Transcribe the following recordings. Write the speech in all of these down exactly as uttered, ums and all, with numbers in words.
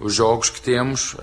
os jogos que temos,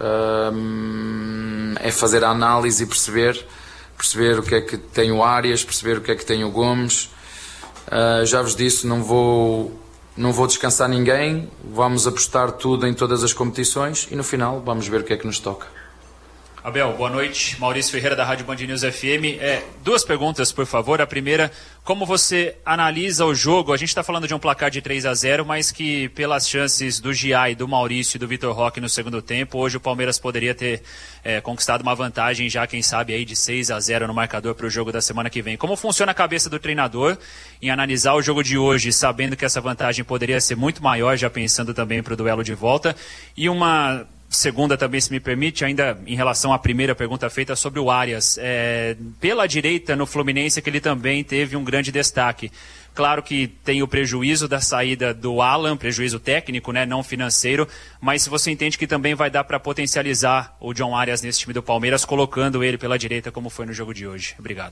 hum, é fazer a análise e perceber, perceber o que é que tem o Arias, perceber o que é que tem o Gomes. Uh, já vos disse, não vou, não vou descansar ninguém, vamos apostar tudo em todas as competições e no final vamos ver o que é que nos toca. Abel, boa noite. Maurício Ferreira, da Rádio Band News F M. É, duas perguntas, por favor. A primeira, como você analisa o jogo? A gente está falando de um placar de três a zero, mas que pelas chances do Giai, do Maurício e do Vitor Roque no segundo tempo, hoje o Palmeiras poderia ter é, conquistado uma vantagem já, quem sabe, aí de seis a zero no marcador para o jogo da semana que vem. Como funciona a cabeça do treinador em analisar o jogo de hoje, sabendo que essa vantagem poderia ser muito maior, já pensando também para o duelo de volta? E uma... segunda também, se me permite, ainda em relação à primeira pergunta feita sobre o Arias. É, pela direita no Fluminense, que ele também teve um grande destaque. Claro que tem o prejuízo da saída do Alan, prejuízo técnico, né, não financeiro, mas se você entende que também vai dar para potencializar o John Arias nesse time do Palmeiras, colocando ele pela direita, como foi no jogo de hoje. Obrigado.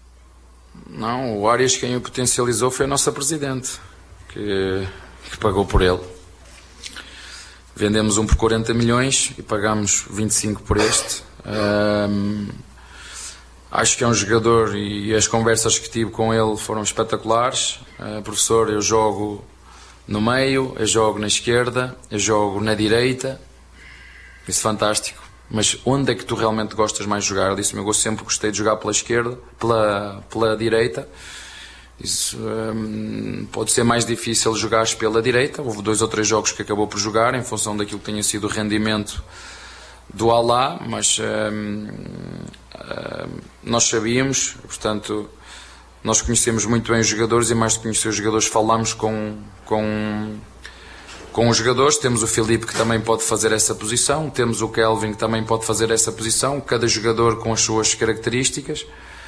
Não, o Arias quem o potencializou foi a nossa Presidente, que, que pagou por ele. Vendemos um por quarenta milhões e pagamos vinte e cinco por este. Um, acho que é um jogador e as conversas que tive com ele foram espetaculares. Uh, professor, eu jogo no meio, eu jogo na esquerda, eu jogo na direita. Isso é fantástico. Mas onde é que tu realmente gostas mais de jogar? Ele disse-me, eu sempre gostei de jogar pela esquerda, pela, pela direita. Isso, hum, pode ser mais difícil jogar pela direita. Houve dois ou três jogos que acabou por jogar em função daquilo que tenha sido o rendimento do Alá, mas hum, hum, nós sabíamos, portanto nós conhecemos muito bem os jogadores e mais de conhecer os jogadores falamos com, com, com os jogadores. Temos o Filipe que também pode fazer essa posição, temos o Kelvin que também pode fazer essa posição, cada jogador com as suas características.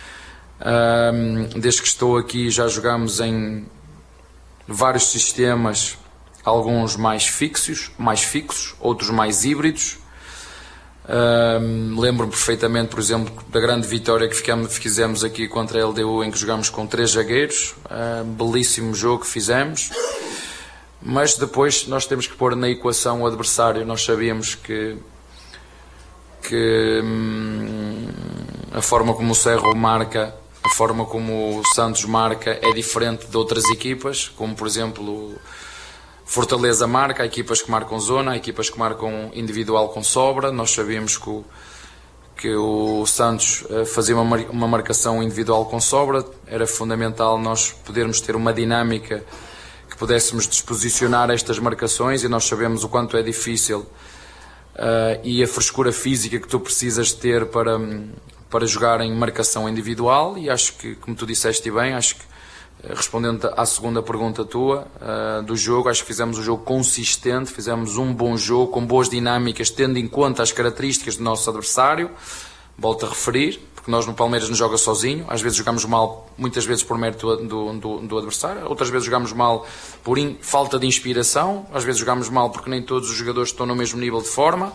Um, desde que estou aqui já jogamos em vários sistemas, alguns mais fixos, mais fixos, outros mais híbridos. Um, lembro-me perfeitamente, por exemplo, da grande vitória que ficamos, fizemos aqui contra a L D U, em que jogamos com três zagueiros. Um belíssimo jogo que fizemos, mas depois nós temos que pôr na equação o adversário. Nós sabíamos que, que hum, a forma como o Cerro marca, a forma como o Santos marca é diferente de outras equipas, como por exemplo Fortaleza marca, há equipas que marcam zona, há equipas que marcam individual com sobra. Nós sabíamos que o, que o Santos fazia uma, uma marcação individual com sobra, era fundamental nós podermos ter uma dinâmica que pudéssemos disposicionar estas marcações, e nós sabemos o quanto é difícil uh, e a frescura física que tu precisas ter para... para jogar em marcação individual. E acho que, como tu disseste bem, acho que, respondendo à segunda pergunta tua uh, do jogo, acho que fizemos um jogo consistente, fizemos um bom jogo, com boas dinâmicas, tendo em conta as características do nosso adversário. Volto a referir, porque nós no Palmeiras nos joga sozinho, às vezes jogamos mal, muitas vezes por mérito do, do, do adversário, outras vezes jogamos mal por in, falta de inspiração, às vezes jogamos mal porque nem todos os jogadores estão no mesmo nível de forma.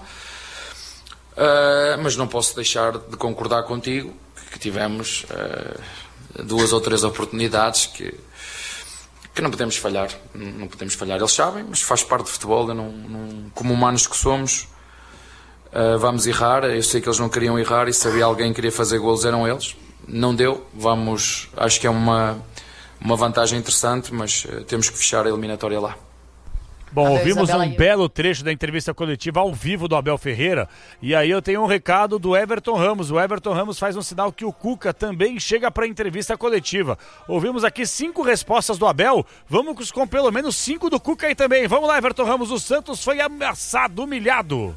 Uh, mas não posso deixar de concordar contigo que tivemos uh, duas ou três oportunidades que, que não podemos falhar, não podemos falhar, eles sabem, mas faz parte do futebol. Eu não, não, como humanos que somos, uh, vamos errar. Eu sei que eles não queriam errar, e se havia alguém que queria fazer golos eram eles, não deu. Vamos, acho que é uma, uma vantagem interessante, mas uh, temos que fechar a eliminatória lá. Bom, Abel, ouvimos Isabela, um belo trecho da entrevista coletiva ao vivo do Abel Ferreira, e aí eu tenho um recado do Everton Ramos. O Everton Ramos faz um sinal que o Cuca também chega para a entrevista coletiva. Ouvimos aqui cinco respostas do Abel, vamos com pelo menos cinco do Cuca aí também. Vamos lá, Everton Ramos, o Santos foi ameaçado, humilhado.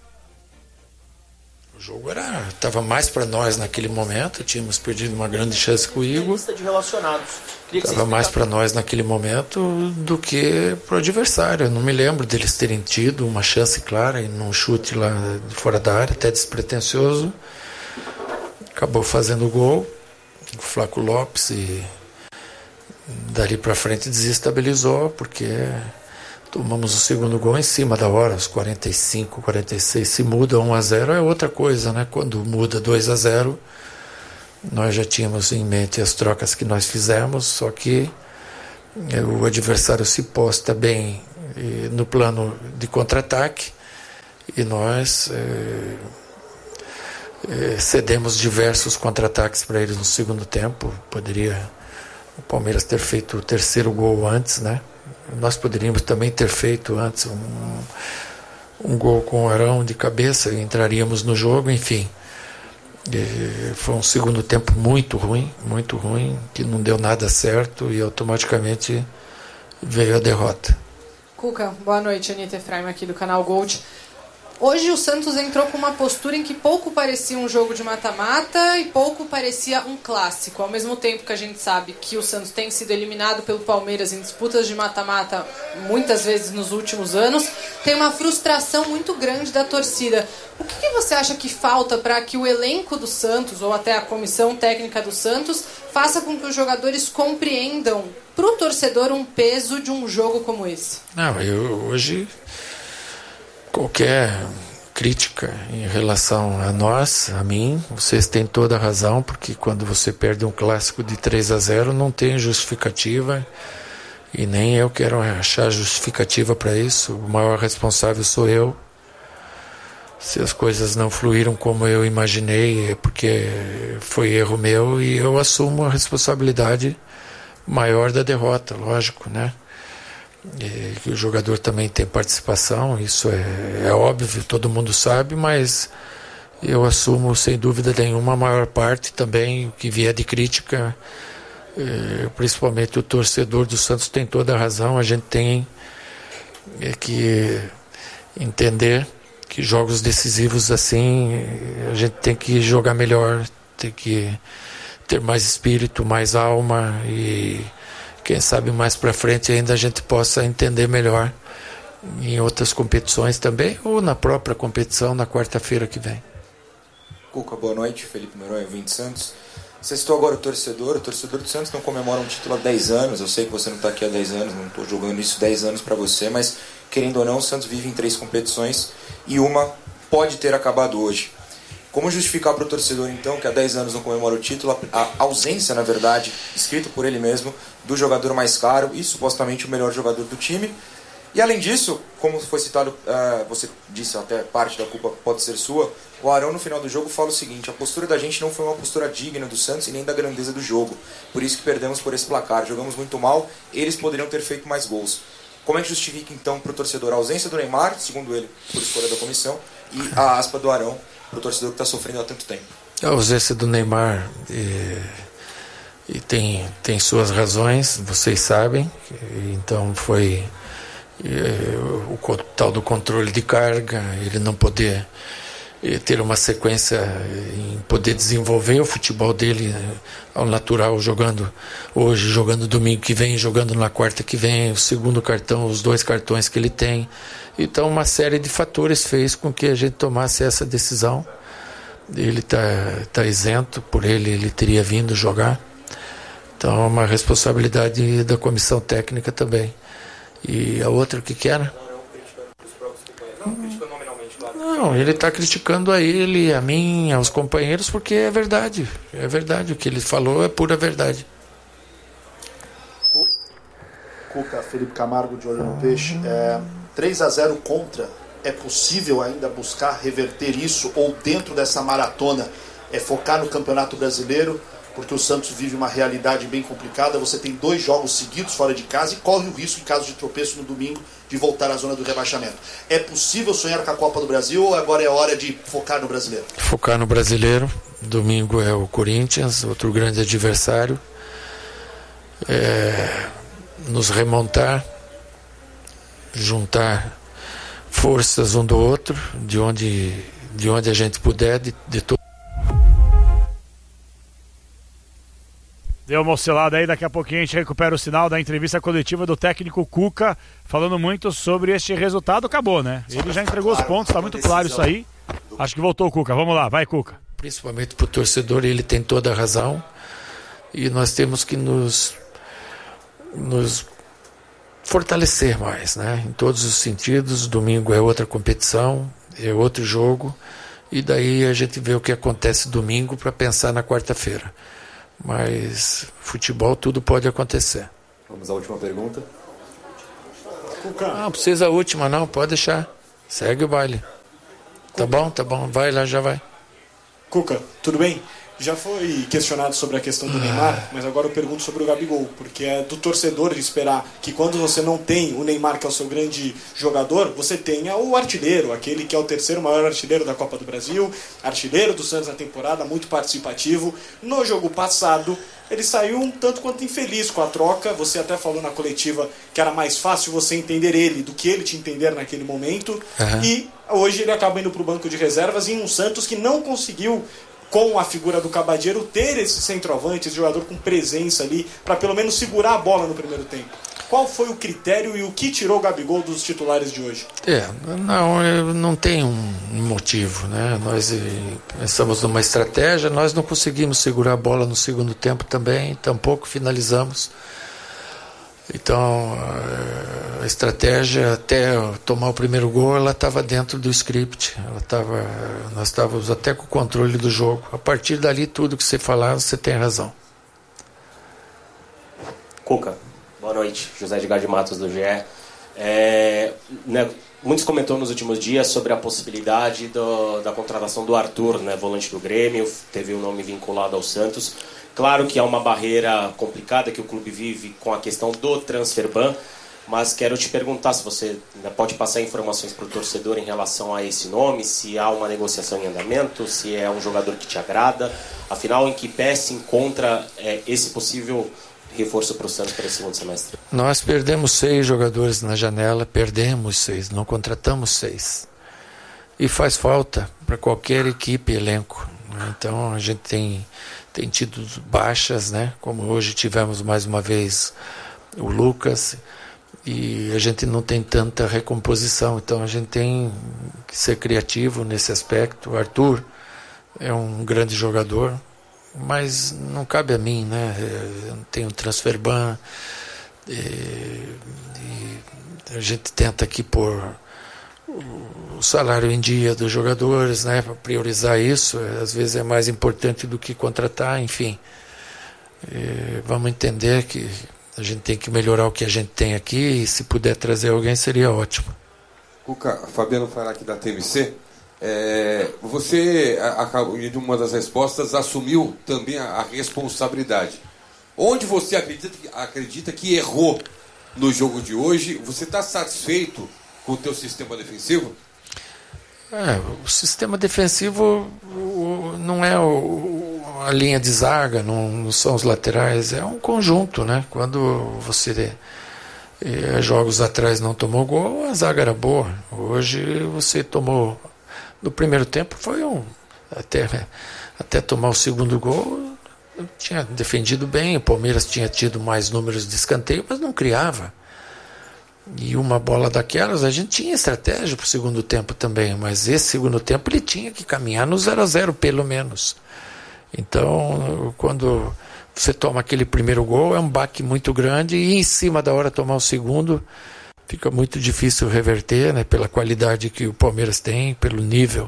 O jogo era, estava mais para nós naquele momento, tínhamos perdido uma grande chance com o Igor. Estava mais para nós naquele momento do que para o adversário. Eu não me lembro deles terem tido uma chance clara e num chute lá de fora da área, até despretensioso. Acabou fazendo o gol, o Flaco Lopes, e dali para frente desestabilizou, porque tomamos o segundo gol em cima da hora, aos quarenta e cinco, quarenta e seis. Se muda um a zero é outra coisa, né? Quando muda dois a zero, nós já tínhamos em mente as trocas que nós fizemos, só que o adversário se posta bem no plano de contra-ataque, e nós é, é, cedemos diversos contra-ataques para eles no segundo tempo. Poderia o Palmeiras ter feito o terceiro gol antes, né? Nós poderíamos também ter feito antes um, um gol com o Arão de cabeça e entraríamos no jogo, enfim. E foi um segundo tempo muito ruim, muito ruim, que não deu nada certo e automaticamente veio a derrota. Cuca, boa noite, Anitta Efraim aqui do canal Gold. Hoje o Santos entrou com uma postura em que pouco parecia um jogo de mata-mata e pouco parecia um clássico. Ao mesmo tempo que a gente sabe que o Santos tem sido eliminado pelo Palmeiras em disputas de mata-mata muitas vezes nos últimos anos, tem uma frustração muito grande da torcida. O que, que você acha que falta para que o elenco do Santos, ou até a comissão técnica do Santos, faça com que os jogadores compreendam para o torcedor um peso de um jogo como esse? Não, eu hoje... Qualquer crítica em relação a nós, a mim, vocês têm toda a razão, porque quando você perde um clássico de três a zero não tem justificativa e nem eu quero achar justificativa para isso. O maior responsável sou eu. Se as coisas não fluíram como eu imaginei, é porque foi erro meu e eu assumo a responsabilidade maior da derrota, lógico, né? E que o jogador também tem participação, isso é, é óbvio, todo mundo sabe, mas eu assumo sem dúvida nenhuma a maior parte também, o que vier de crítica, eh, principalmente o torcedor do Santos tem toda a razão, a gente tem é, que entender que jogos decisivos assim, a gente tem que jogar melhor, tem que ter mais espírito, mais alma e quem sabe mais para frente ainda a gente possa entender melhor em outras competições também, ou na própria competição na quarta-feira que vem. Cuca, boa noite. Felipe Noronha, vinte Santos. Você citou agora o torcedor. O torcedor do Santos não comemora um título há dez anos. Eu sei que você não está aqui há dez anos, não estou jogando isso dez anos para você, mas querendo ou não, o Santos vive em três competições e uma pode ter acabado hoje. Como justificar para o torcedor, então, que há dez anos não comemora o título, a ausência, na verdade, escrito por ele mesmo, do jogador mais caro e supostamente o melhor jogador do time? E além disso, como foi citado, uh, você disse até parte da culpa pode ser sua, o Arão no final do jogo fala o seguinte: a postura da gente não foi uma postura digna do Santos e nem da grandeza do jogo, por isso que perdemos por esse placar, jogamos muito mal, eles poderiam ter feito mais gols. Como é que justifica então para o torcedor a ausência do Neymar, segundo ele, por escolha da comissão, e a aspa do Arão para o torcedor que está sofrendo há tanto tempo? A ausência do Neymar e, e tem, tem suas razões, vocês sabem, então foi e, o, o tal do controle de carga, ele não poder e, ter uma sequência em poder desenvolver o futebol dele ao natural, jogando hoje, jogando domingo que vem, jogando na quarta que vem, o segundo cartão, os dois cartões que ele tem. Então uma série de fatores fez com que a gente tomasse essa decisão. Ele está tá isento, por ele ele teria vindo jogar. Então é uma responsabilidade da comissão técnica também. E a outra, o que que era? Não, ele está criticando a ele, a mim, aos companheiros, porque é verdade. É verdade, o que ele falou é pura verdade. Cuca, Felipe Camargo de Olho no Peixe. É, três a zero contra, é possível ainda buscar reverter isso, ou dentro dessa maratona é focar no Campeonato Brasileiro, porque o Santos vive uma realidade bem complicada, você tem dois jogos seguidos fora de casa e corre o risco, em caso de tropeço no domingo, de voltar à zona do rebaixamento. É possível sonhar com a Copa do Brasil ou agora é hora de focar no Brasileiro? Focar no Brasileiro, domingo é o Corinthians, outro grande adversário, é, nos remontar, juntar forças um do outro, de onde, de onde a gente puder, de, de todo. Deu uma oscilada aí, daqui a pouquinho a gente recupera o sinal da entrevista coletiva do técnico Cuca, falando muito sobre este resultado. Acabou, né? Ele já entregou os pontos, está muito claro isso aí. Acho que voltou o Cuca, vamos lá, vai Cuca. Principalmente para o torcedor, ele tem toda a razão e nós temos que nos, nos fortalecer mais, né? Em todos os sentidos. Domingo é outra competição, é outro jogo e daí a gente vê o que acontece domingo para pensar na quarta-feira. Mas futebol tudo pode acontecer. Vamos à última pergunta. Não precisa a última não, pode deixar. Segue o baile. Tá bom, tá bom, vai lá, já vai. Cuca, tudo bem? Já foi questionado sobre a questão do Neymar, mas agora eu pergunto sobre o Gabigol, porque é do torcedor de esperar que quando você não tem o Neymar, que é o seu grande jogador, você tenha o artilheiro, aquele que é o terceiro maior artilheiro da Copa do Brasil, artilheiro do Santos na temporada, muito participativo. No jogo passado, ele saiu um tanto quanto infeliz com a troca. Você até falou na coletiva que era mais fácil você entender ele do que ele te entender naquele momento. Uhum. E hoje ele acaba indo para o banco de reservas em um Santos que não conseguiu, com a figura do Cabadeiro, ter esse centroavante, esse jogador com presença ali, para pelo menos segurar a bola no primeiro tempo. Qual foi o critério e o que tirou o Gabigol dos titulares de hoje? É, não, não tem um motivo, né? Nós pensamos numa estratégia, nós não conseguimos segurar a bola no segundo tempo também, tampouco finalizamos. Então, a estratégia até tomar o primeiro gol, ela estava dentro do script. Ela tava, nós estávamos até com o controle do jogo. A partir dali, tudo que você falar, você tem razão. Cuca, boa noite. José Edgar de Matos, do G E. É, né, muitos comentou nos últimos dias sobre a possibilidade do, da contratação do Arthur, né, volante do Grêmio, teve o um nome vinculado ao Santos. Claro que há uma barreira complicada que o clube vive com a questão do transfer ban, mas quero te perguntar se você pode passar informações para o torcedor em relação a esse nome, se há uma negociação em andamento, se é um jogador que te agrada, afinal, em que pé se encontra é, esse possível reforço para o Santos para esse segundo semestre? Nós perdemos seis jogadores na janela, perdemos seis, não contratamos seis. E faz falta para qualquer equipe, elenco. Então a gente tem... tem tido baixas, né? Como hoje tivemos mais uma vez o Lucas, e a gente não tem tanta recomposição, então a gente tem que ser criativo nesse aspecto. O Arthur é um grande jogador, mas não cabe a mim, né? Eu não tenho transfer ban, e, e a gente tenta aqui pôr o salário em dia dos jogadores, né, para priorizar isso. Às vezes é mais importante do que contratar, enfim. E vamos entender que a gente tem que melhorar o que a gente tem aqui, e se puder trazer alguém seria ótimo. Cuca, Fabiano Fará aqui da T M C. É, você, em uma das respostas, assumiu também a, a responsabilidade. Onde você acredita, acredita que errou no jogo de hoje? Você está satisfeito com o teu sistema defensivo? É, o sistema defensivo o, não é o, a linha de zaga, não, não são os laterais, é um conjunto, né? Quando você eh, jogos atrás não tomou gol, a zaga era boa. Hoje você tomou, no primeiro tempo foi um, até, até tomar o segundo gol, tinha defendido bem, o Palmeiras tinha tido mais números de escanteio, mas não criava. E uma bola daquelas, a gente tinha estratégia para o segundo tempo também, mas esse segundo tempo ele tinha que caminhar no zero a zero pelo menos. Então, quando você toma aquele primeiro gol, é um baque muito grande, e em cima da hora tomar o segundo, fica muito difícil reverter, né, pela qualidade que o Palmeiras tem, pelo nível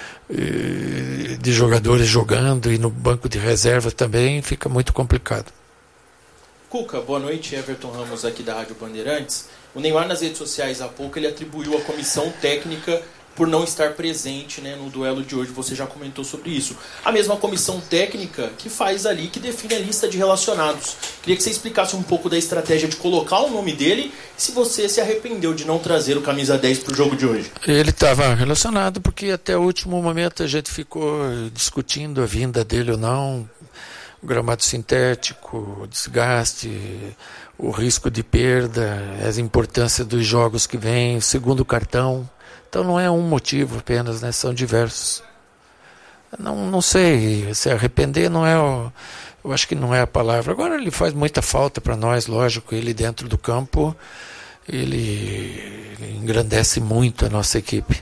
eh, de jogadores jogando, e no banco de reserva também fica muito complicado. Cuca, boa noite, Everton Ramos aqui da Rádio Bandeirantes. O Neymar nas redes sociais há pouco ele atribuiu a comissão técnica por não estar presente, né, no duelo de hoje. Você já comentou sobre isso. A mesma comissão técnica que faz ali, que define a lista de relacionados. Queria que você explicasse um pouco da estratégia de colocar o nome dele, e se você se arrependeu de não trazer o camisa dez para o jogo de hoje. Ele estava relacionado porque até o último momento a gente ficou discutindo a vinda dele ou não. O gramado sintético, o desgaste, o risco de perda, a importância dos jogos que vêm, o segundo cartão. Então não é um motivo apenas, né? São diversos. Não, não sei, se arrepender não é o, eu acho que não é a palavra. Agora ele faz muita falta para nós, lógico, ele dentro do campo, ele, ele engrandece muito a nossa equipe.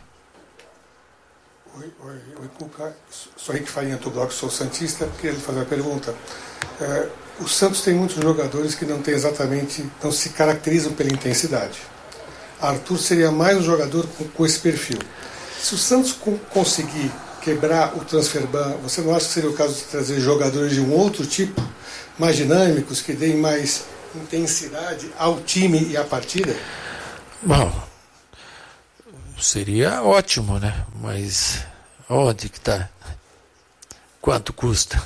Oi, oi, oi, Cuca. Sou Henrique Farinha do Bloco, sou santista. Queria lhe fazer uma pergunta. É, o Santos tem muitos jogadores que não tem exatamente, não se caracterizam pela intensidade. Arthur seria mais um jogador com, com esse perfil. Se o Santos com, conseguir quebrar o transfer ban, você não acha que seria o caso de trazer jogadores de um outro tipo, mais dinâmicos, que deem mais intensidade ao time e à partida? Bom, seria ótimo, né? Mas onde que está? Quanto custa?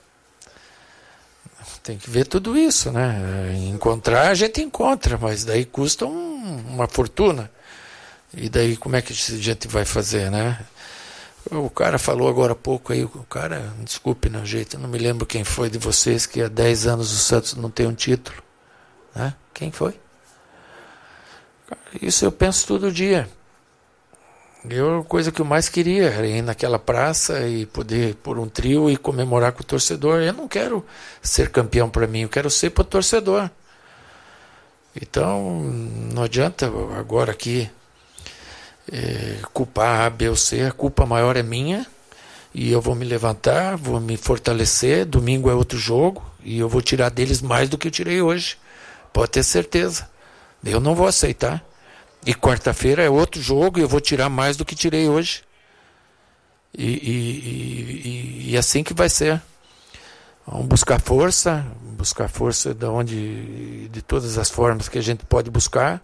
Tem que ver tudo isso, né? Encontrar a gente encontra, mas daí custa um, uma fortuna. E daí como é que a gente vai fazer, né? O cara falou agora há pouco aí, o cara, desculpe, né, jeito, eu não me lembro quem foi de vocês que há dez anos o Santos não tem um título, né? Quem foi? Isso eu penso todo dia. Eu, a coisa que eu mais queria era ir naquela praça e poder pôr um trio e comemorar com o torcedor. Eu não quero ser campeão para mim, eu quero ser para o torcedor. Então, não adianta agora aqui é, culpar A, B ou C. A culpa maior é minha e eu vou me levantar, vou me fortalecer. Domingo é outro jogo e eu vou tirar deles mais do que eu tirei hoje. Pode ter certeza. Eu não vou aceitar. E quarta-feira é outro jogo e eu vou tirar mais do que tirei hoje. E, e, e, e assim que vai ser. Vamos buscar força, buscar força de, onde, de todas as formas que a gente pode buscar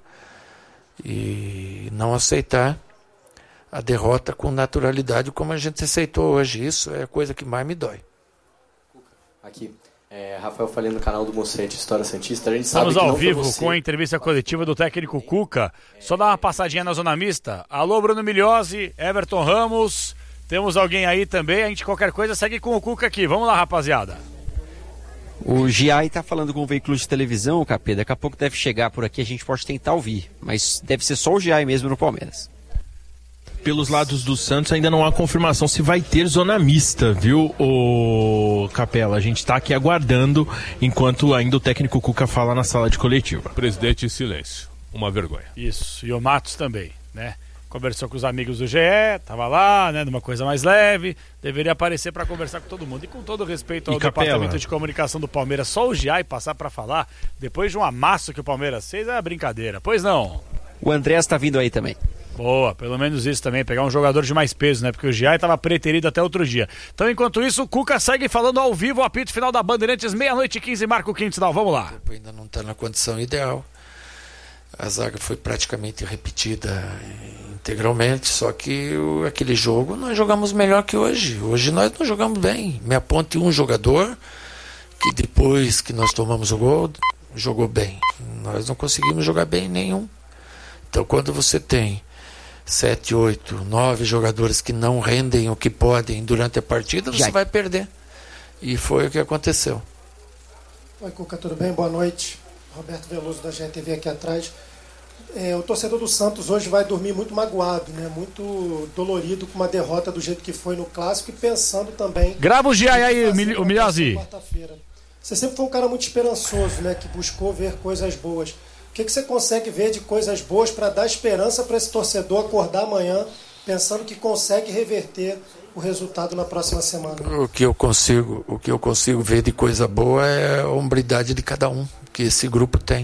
e não aceitar a derrota com naturalidade como a gente aceitou hoje. Isso é a coisa que mais me dói. Aqui. É, Rafael Falei no canal do Mocete História Santista. A gente Estamos sabe que ao não vivo você... com a entrevista coletiva do técnico Cuca. Só dá uma passadinha na zona mista. Alô, Bruno Migliozzi, Everton Ramos. Temos alguém aí também. A gente, qualquer coisa, segue com o Cuca aqui. Vamos lá, rapaziada. O Giai está falando com o veículo de televisão, Capê. Daqui a pouco deve chegar por aqui. A gente pode tentar ouvir. Mas deve ser só o Giai mesmo no Palmeiras. Pelos lados do Santos ainda não há confirmação se vai ter zona mista, viu, o Capela? A gente está aqui aguardando enquanto ainda o técnico Cuca fala na sala de coletiva. Presidente em silêncio, uma vergonha. Isso, e o Matos também, né? Conversou com os amigos do G E, tava lá, né, numa coisa mais leve, deveria aparecer para conversar com todo mundo. E com todo respeito ao e Capela, departamento de comunicação do Palmeiras, só o Giai passar para falar, depois de um amasso que o Palmeiras fez, é brincadeira. Pois não? O André está vindo aí também. Boa, pelo menos isso também, pegar um jogador de mais peso, né? Porque o Giai estava preterido até outro dia. Então, enquanto isso, o Cuca segue falando ao vivo, o apito final da Bandeirantes, meia-noite e quinze, Marco Quintal. Vamos lá. O ainda não está na condição ideal. A zaga foi praticamente repetida integralmente, só que o, aquele jogo nós jogamos melhor que hoje. Hoje nós não jogamos bem. Me aponte um jogador que depois que nós tomamos o gol, jogou bem. Nós não conseguimos jogar bem nenhum. Então, quando você tem sete, oito, nove jogadores que não rendem o que podem durante a partida, você Já. vai perder. E foi o que aconteceu. Oi, Cuca, tudo bem? Boa noite. Roberto Veloso da G T V aqui atrás. É, o torcedor do Santos hoje vai dormir muito magoado, né? Muito dolorido com uma derrota do jeito que foi no Clássico e pensando também... Grava o Giai aí, o Migliozzi. Você sempre foi um cara muito esperançoso, né? Que buscou ver coisas boas. O que, que você consegue ver de coisas boas para dar esperança para esse torcedor acordar amanhã pensando que consegue reverter o resultado na próxima semana? O que eu consigo, o que eu consigo ver de coisa boa é a hombridade de cada um que esse grupo tem.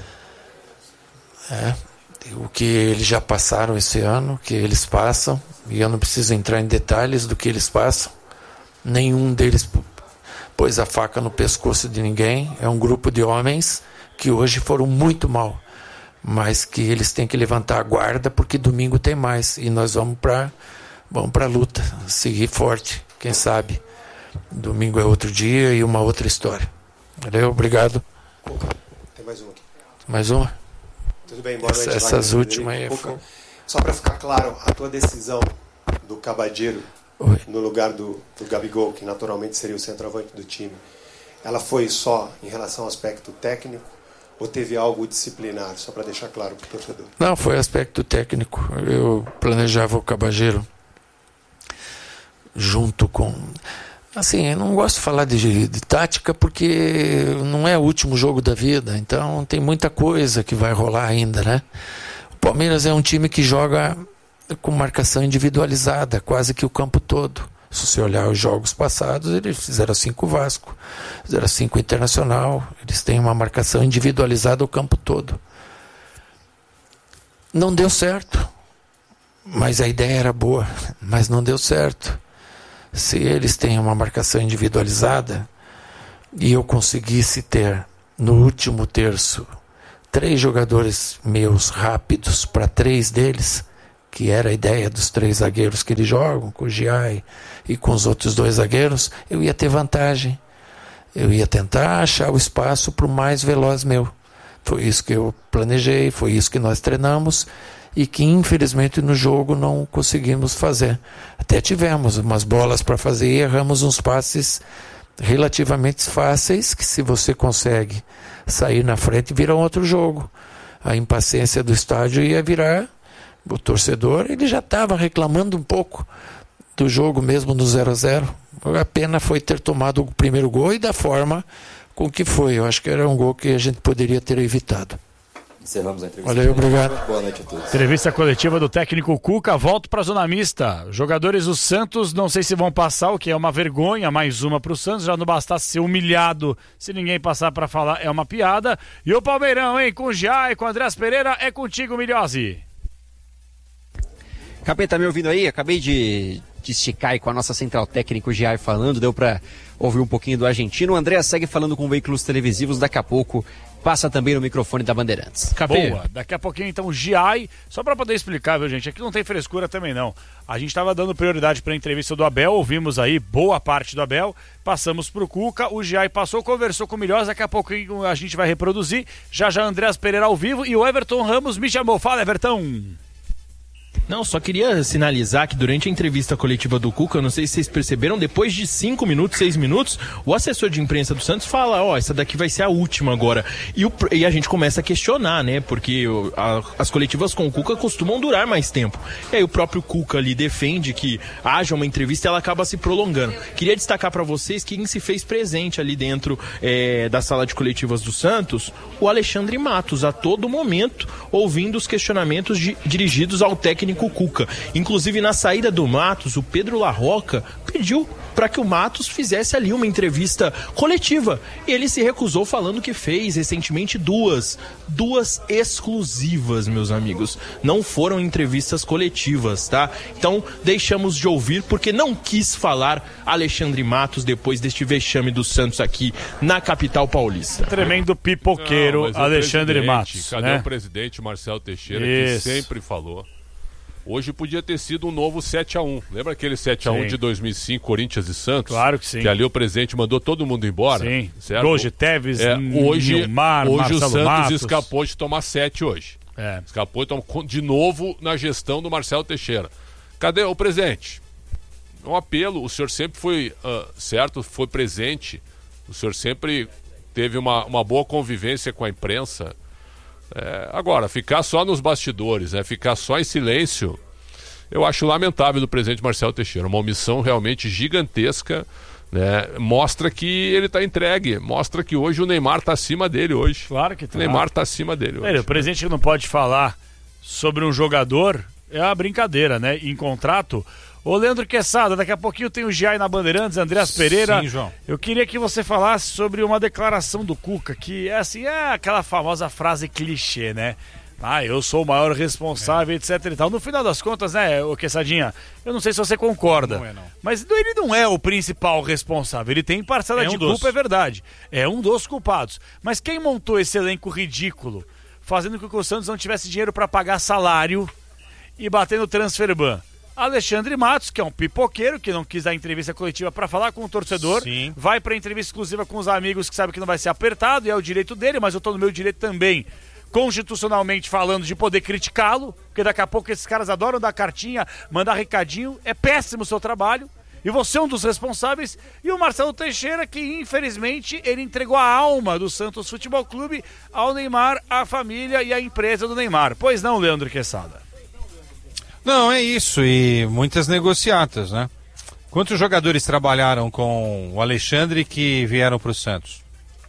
É, o que eles já passaram esse ano, o que eles passam, e eu não preciso entrar em detalhes do que eles passam. Nenhum deles pôs a faca no pescoço de ninguém. É um grupo de homens que hoje foram muito mal, mas que eles têm que levantar a guarda porque domingo tem mais e nós vamos para vamos para a luta, seguir forte, quem sabe domingo é outro dia e uma outra história. Valeu, obrigado. Tem mais uma aqui. Mais uma? Tudo bem, boa noite. Essa, essas últimas aí. Cuca, só para ficar claro, a tua decisão do Cabadeiro Oi. no lugar do, do Gabigol, que naturalmente seria o centroavante do time, ela foi só em relação ao aspecto técnico ou teve algo disciplinar, só para deixar claro para o torcedor? Não, foi aspecto técnico. Eu planejava o Cabageiro junto com... Assim, eu não gosto de falar de, de tática porque não é o último jogo da vida, então tem muita coisa que vai rolar ainda, né? O Palmeiras é um time que joga com marcação individualizada, quase que o campo todo. Se você olhar os jogos passados, eles fizeram assim com o Vasco, fizeram assim com o Internacional, eles têm uma marcação individualizada o campo todo. Não deu certo, mas a ideia era boa, mas não deu certo. Se eles têm uma marcação individualizada e eu conseguisse ter no último terço três jogadores meus rápidos para três deles, que era a ideia dos três zagueiros que eles jogam, com o Giai e com os outros dois zagueiros, eu ia ter vantagem. Eu ia tentar achar o espaço para o mais veloz meu. Foi isso que eu planejei, foi isso que nós treinamos e que infelizmente no jogo não conseguimos fazer. Até tivemos umas bolas para fazer e erramos uns passes relativamente fáceis, que se você consegue sair na frente, vira um outro jogo. A impaciência do estádio ia virar, o torcedor, ele já estava reclamando um pouco do jogo mesmo no zero a zero. A pena foi ter tomado o primeiro gol e da forma com que foi. Eu acho que era um gol que a gente poderia ter evitado. Encerramos a entrevista. Valeu, obrigado. Boa noite a todos. Entrevista coletiva do técnico Cuca. Volto para a zona mista. Jogadores do Santos, não sei se vão passar, o que é uma vergonha, mais uma para o Santos. Já não bastasse ser humilhado, se ninguém passar para falar, é uma piada. E o Palmeirão, hein? Com o Jai, com o Andrés Pereira, é contigo, Milhose. Capeta, tá me ouvindo aí? Acabei de, de esticar aí com a nossa central técnica, o Giai, falando. Deu para ouvir um pouquinho do argentino. O André segue falando com veículos televisivos. Daqui a pouco passa também no microfone da Bandeirantes. Boa, daqui a pouquinho então o Giai, só para poder explicar, viu gente, aqui não tem frescura também não. A gente estava dando prioridade para a entrevista do Abel, ouvimos aí boa parte do Abel, passamos para o Cuca, o Giai passou, conversou com o Milhós, daqui a pouquinho a gente vai reproduzir, já já Andrés Pereira ao vivo e o Everton Ramos me chamou. Fala, Everton! Não, só queria sinalizar que durante a entrevista coletiva do Cuca, eu não sei se vocês perceberam, depois de cinco minutos, seis minutos, o assessor de imprensa do Santos fala, ó, oh, essa daqui vai ser a última agora. E, o, e a gente começa a questionar, né, porque o, a, as coletivas com o Cuca costumam durar mais tempo. E aí o próprio Cuca ali defende que haja uma entrevista e ela acaba se prolongando. Queria destacar para vocês quem se fez presente ali dentro é, da sala de coletivas do Santos, o Alexandre Matos, a todo momento, ouvindo os questionamentos de, dirigidos ao técnico Cuca. Inclusive na saída do Matos, o Pedro Larroca pediu para que o Matos fizesse ali uma entrevista coletiva. Ele se recusou, falando que fez recentemente duas, duas exclusivas, meus amigos. Não foram entrevistas coletivas, tá? Então deixamos de ouvir porque não quis falar Alexandre Matos depois deste vexame do Santos aqui na capital paulista. Tremendo pipoqueiro, não, Alexandre Matos. Cadê né? o presidente Marcelo Teixeira, Isso. que sempre falou? Hoje podia ter sido um novo sete a um. Lembra aquele sete a um sim. de dois mil e cinco, Corinthians e Santos? Claro que sim. Que ali o presidente mandou todo mundo embora. Sim. Certo? Gols de Tevez, é, hoje, Nilmar, hoje Marcelo o Santos Matos. escapou de tomar sete hoje. É. Escapou de, tomar, de novo na gestão do Marcelo Teixeira. Cadê o presidente? Um apelo. O senhor sempre foi, uh, certo, foi presente. O senhor sempre teve uma, uma boa convivência com a imprensa. É, agora, ficar só nos bastidores, né? Ficar só em silêncio, eu acho lamentável do presidente Marcelo Teixeira. Uma omissão realmente gigantesca, né? Mostra que ele está entregue, mostra que hoje o Neymar está acima dele hoje. Claro que tá. O Neymar está acima dele hoje. É, o presidente que não pode falar sobre um jogador é uma brincadeira, né? Em contrato. Ô Leandro Quesada, daqui a pouquinho tem o Giai na Bandeirantes, Andrés Pereira. Sim, João. Eu queria que você falasse sobre uma declaração do Cuca, que é assim, é aquela famosa frase clichê, né? Ah, eu sou o maior responsável, é. etc e tal. No final das contas, né, ô Quessadinha, eu não sei se você concorda, não é, não. mas ele não é o principal responsável. Ele tem parcela é um de dos. culpa, é verdade. É um dos culpados. Mas quem montou esse elenco ridículo, fazendo com que o Santos não tivesse dinheiro para pagar salário e bater no transferban? Alexandre Matos, que é um pipoqueiro, que não quis dar entrevista coletiva para falar com o torcedor, Sim. vai para entrevista exclusiva com os amigos que sabe que não vai ser apertado, e é o direito dele, mas eu tô no meu direito também, constitucionalmente falando, de poder criticá-lo, porque daqui a pouco esses caras adoram dar cartinha, mandar recadinho, é péssimo o seu trabalho, e você é um dos responsáveis, e o Marcelo Teixeira, que infelizmente ele entregou a alma do Santos Futebol Clube ao Neymar, à família e à empresa do Neymar. Pois não, Leandro Quesada? Não, é isso, e muitas negociatas, né? Quantos jogadores trabalharam com o Alexandre que vieram para o Santos?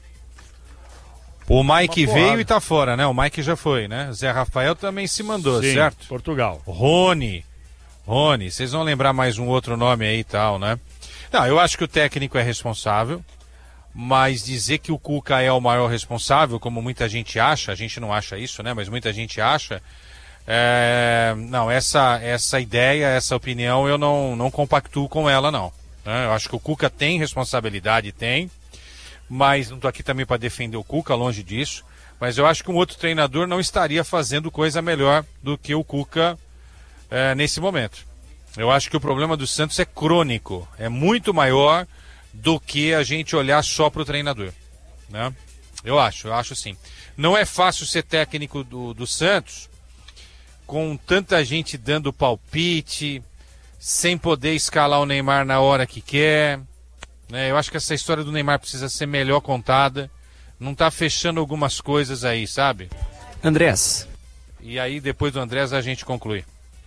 O Mike veio e tá fora, né? O Mike já foi, né? Zé Rafael também se mandou, Sim, certo? Portugal. Rony. Rony, vocês vão lembrar mais um outro nome aí e tal, né? Não, eu acho que o técnico é responsável, mas dizer que o Cuca é o maior responsável, como muita gente acha, a gente não acha isso, né? Mas muita gente acha... É, não, essa, essa ideia, essa opinião, eu não, não compactuo com ela, não. Né? Eu acho que o Cuca tem responsabilidade, tem, mas não estou aqui também para defender o Cuca, longe disso, mas eu acho que um outro treinador não estaria fazendo coisa melhor do que o Cuca é, nesse momento. Eu acho que o problema do Santos é crônico, é muito maior do que a gente olhar só para o treinador, né? Eu acho, eu acho sim. Não é fácil ser técnico do, do Santos com tanta gente dando palpite, sem poder escalar o Neymar na hora que quer, né? Eu acho que essa história do Neymar precisa ser melhor contada. Não tá fechando algumas coisas aí, sabe? Andrés. E aí, depois do Andrés, a gente conclui.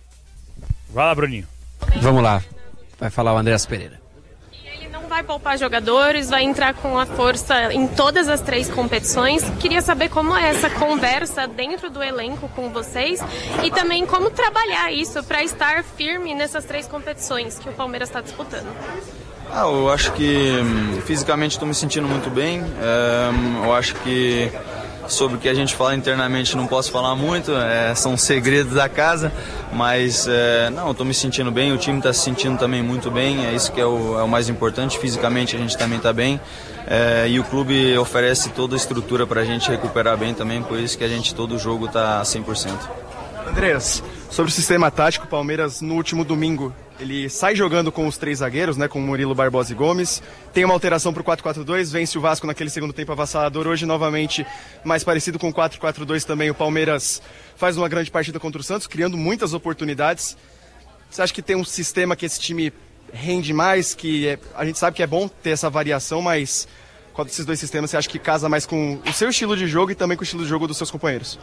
Vai lá, Bruninho. Vamos lá. Vai falar o Andrés Pereira. Ele não vai poupar jogadores, vai entrar com a força em todas as três competições. Queria saber como é essa conversa dentro do elenco com vocês e também como trabalhar isso para estar firme nessas três competições que o Palmeiras está disputando. Ah, eu acho que fisicamente estou me sentindo muito bem. É, eu acho que sobre o que a gente fala internamente não posso falar muito, é, são segredos da casa, mas é, não, estou me sentindo bem, o time está se sentindo também muito bem, é isso que é o, é o mais importante. Fisicamente a gente também está bem, é, e o clube oferece toda a estrutura para a gente recuperar bem também, por isso que a gente todo jogo está cem por cento. Andrés, sobre o sistema tático, o Palmeiras no último domingo, ele sai jogando com os três zagueiros, né, com Murilo, Barbosa e Gomes, tem uma alteração para o quatro quatro dois, vence o Vasco naquele segundo tempo avassalador, hoje novamente mais parecido com o quatro quatro dois também, o Palmeiras faz uma grande partida contra o Santos, criando muitas oportunidades. Você acha que tem um sistema que esse time rende mais, que é, a gente sabe que é bom ter essa variação, mas qual desses dois sistemas você acha que casa mais com o seu estilo de jogo e também com o estilo de jogo dos seus companheiros?